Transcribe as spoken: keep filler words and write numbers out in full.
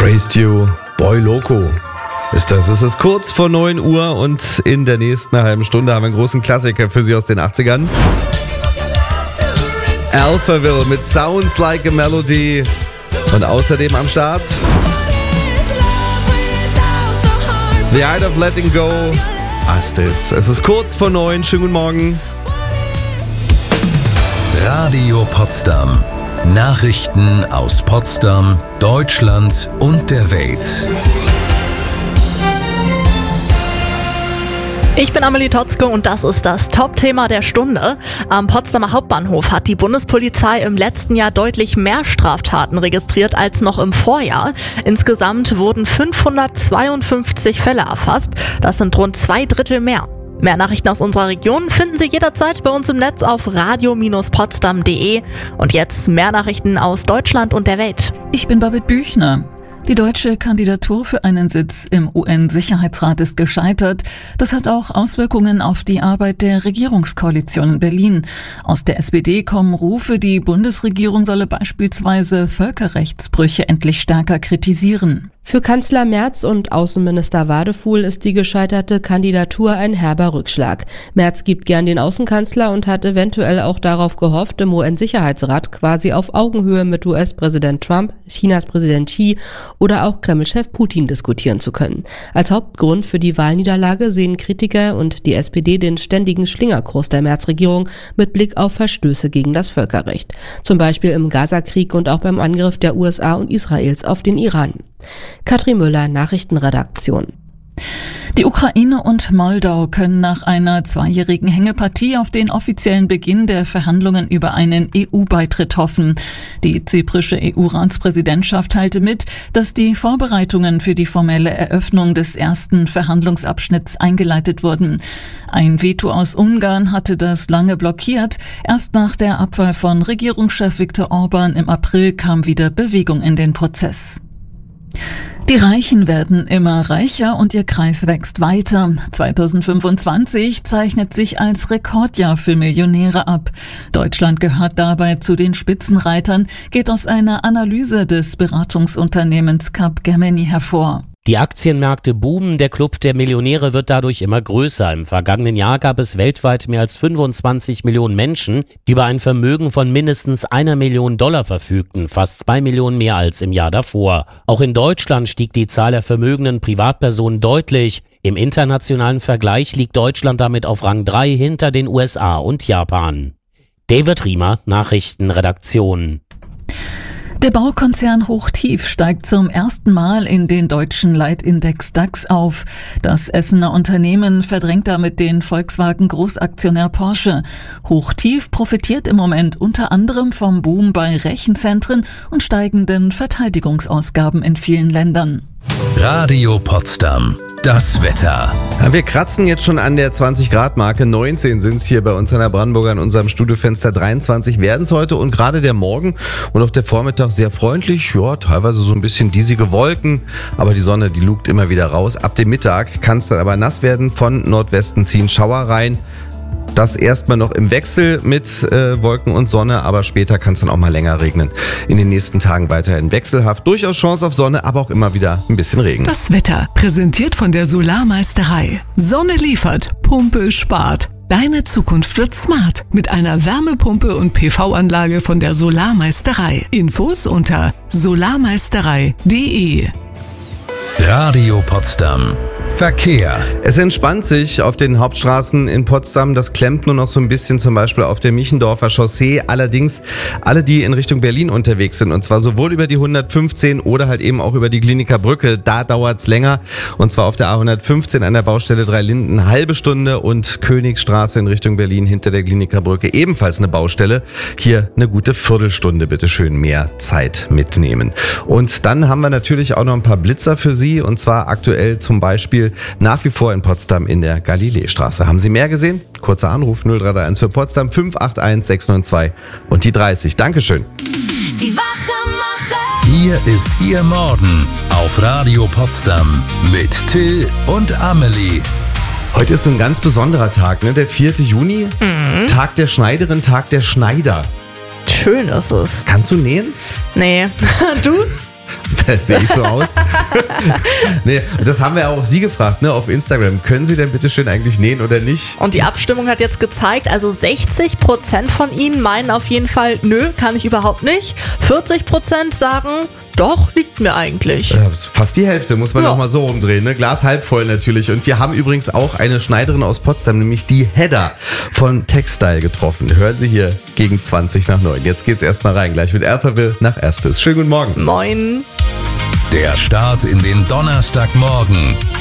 Praised You, Boy Loco. Ist das. Es ist kurz vor neun Uhr und in der nächsten halben Stunde haben wir einen großen Klassiker für Sie aus den achtzigern. Alphaville mit Sounds Like a Melody. Und außerdem am Start The Art of Letting Go. Astis. Es ist kurz vor neun. Schönen guten Morgen. Radio Potsdam. Nachrichten aus Potsdam, Deutschland und der Welt. Ich bin Amelie Totzke und das ist das Top-Thema der Stunde. Am Potsdamer Hauptbahnhof hat die Bundespolizei im letzten Jahr deutlich mehr Straftaten registriert als noch im Vorjahr. Insgesamt wurden fünfhundertzweiundfünfzig Fälle erfasst. Das sind rund zwei Drittel mehr. Mehr Nachrichten aus unserer Region finden Sie jederzeit bei uns im Netz auf radio Bindestrich potsdam punkt de. Und jetzt mehr Nachrichten aus Deutschland und der Welt. Ich bin Babette Büchner. Die deutsche Kandidatur für einen Sitz im U N-Sicherheitsrat ist gescheitert. Das hat auch Auswirkungen auf die Arbeit der Regierungskoalition in Berlin. Aus der S P D kommen Rufe, die Bundesregierung solle beispielsweise Völkerrechtsbrüche endlich stärker kritisieren. Für Kanzler Merz und Außenminister Wadefuhl ist die gescheiterte Kandidatur ein herber Rückschlag. Merz gibt gern den Außenkanzler und hat eventuell auch darauf gehofft, im U N-Sicherheitsrat quasi auf Augenhöhe mit U S-Präsident Trump, Chinas Präsident Xi oder auch Kreml-Chef Putin diskutieren zu können. Als Hauptgrund für die Wahlniederlage sehen Kritiker und die S P D den ständigen Schlingerkurs der Merz-Regierung mit Blick auf Verstöße gegen das Völkerrecht. Zum Beispiel im Gaza-Krieg und auch beim Angriff der U S A und Israels auf den Iran. Katrin Müller, Nachrichtenredaktion. Die Ukraine und Moldau können nach einer zweijährigen Hängepartie auf den offiziellen Beginn der Verhandlungen über einen E U-Beitritt hoffen. Die zyprische E U-Ratspräsidentschaft teilte mit, dass die Vorbereitungen für die formelle Eröffnung des ersten Verhandlungsabschnitts eingeleitet wurden. Ein Veto aus Ungarn hatte das lange blockiert. Erst nach der Abwahl von Regierungschef Viktor Orban im April kam wieder Bewegung in den Prozess. Die Reichen werden immer reicher und ihr Kreis wächst weiter. zweitausendfünfundzwanzig zeichnet sich als Rekordjahr für Millionäre ab. Deutschland gehört dabei zu den Spitzenreitern, geht aus einer Analyse des Beratungsunternehmens Capgemini hervor. Die Aktienmärkte boomen, der Club der Millionäre wird dadurch immer größer. Im vergangenen Jahr gab es weltweit mehr als fünfundzwanzig Millionen Menschen, die über ein Vermögen von mindestens einer Million Dollar verfügten, fast zwei Millionen mehr als im Jahr davor. Auch in Deutschland stieg die Zahl der vermögenden Privatpersonen deutlich. Im internationalen Vergleich liegt Deutschland damit auf Rang drei hinter den U S A und Japan. David Riemer, Nachrichtenredaktion. Der Baukonzern Hochtief steigt zum ersten Mal in den deutschen Leitindex DAX auf. Das Essener Unternehmen verdrängt damit den Volkswagen-Großaktionär Porsche. Hochtief profitiert im Moment unter anderem vom Boom bei Rechenzentren und steigenden Verteidigungsausgaben in vielen Ländern. Radio Potsdam. Das Wetter. Ja, wir kratzen jetzt schon an der zwanzig Grad Marke. neunzehn sind es hier bei uns an der Brandenburger in unserem Studiofenster. dreiundzwanzig werden es heute und gerade der Morgen und auch der Vormittag sehr freundlich. Ja, teilweise so ein bisschen diesige Wolken, aber die Sonne, die lugt immer wieder raus. Ab dem Mittag kann es dann aber nass werden. Von Nordwesten ziehen Schauer rein. Das erstmal noch im Wechsel mit äh, Wolken und Sonne, aber später kann es dann auch mal länger regnen. In den nächsten Tagen weiterhin wechselhaft. Durchaus Chance auf Sonne, aber auch immer wieder ein bisschen Regen. Das Wetter präsentiert von der Solarmeisterei. Sonne liefert, Pumpe spart. Deine Zukunft wird smart mit einer Wärmepumpe und P V-Anlage von der Solarmeisterei. Infos unter solarmeisterei punkt de. Radio Potsdam. Verkehr. Es entspannt sich auf den Hauptstraßen in Potsdam. Das klemmt nur noch so ein bisschen, zum Beispiel auf der Michendorfer Chaussee. Allerdings alle, die in Richtung Berlin unterwegs sind, und zwar sowohl über die hundertfünfzehn oder halt eben auch über die Kliniker Brücke, da dauert's länger. Und zwar auf der A hundertfünfzehn an der Baustelle Dreilinden eine halbe Stunde und Königsstraße in Richtung Berlin hinter der Kliniker Brücke ebenfalls eine Baustelle. Hier eine gute Viertelstunde, bitte schön mehr Zeit mitnehmen. Und dann haben wir natürlich auch noch ein paar Blitzer für Sie, und zwar aktuell zum Beispiel nach wie vor in Potsdam in der Galileestraße. Haben Sie mehr gesehen? Kurzer Anruf null drei drei eins für Potsdam fünf acht eins sechs neun zwei und die dreißig. Dankeschön. Die Wachemacher. Hier ist Ihr Morgen auf Radio Potsdam mit Till und Amelie. Heute ist so ein ganz besonderer Tag, ne? Der vierte Juni. Mhm. Tag der Schneiderin, Tag der Schneider. Schön ist es. Kannst du nähen? Nee. Du? Das sehe ich so aus. Nee, das haben wir auch Sie gefragt, ne, auf Instagram. Können Sie denn bitte schön eigentlich nähen oder nicht? Und die Abstimmung hat jetzt gezeigt, also sechzig Prozent von Ihnen meinen auf jeden Fall, nö, kann ich überhaupt nicht. vierzig Prozent sagen, doch, liegt mir eigentlich. Äh, fast die Hälfte, muss man Ja. auch mal so rumdrehen. Ne? Glas halb voll natürlich. Und wir haben übrigens auch eine Schneiderin aus Potsdam, nämlich die Hedda von Textile getroffen. Hören Sie hier gegen zwanzig nach neun. Jetzt geht's erstmal rein, gleich mit Alphaville nach Erstes. Schönen guten Morgen. Moin. Der Start in den Donnerstagmorgen.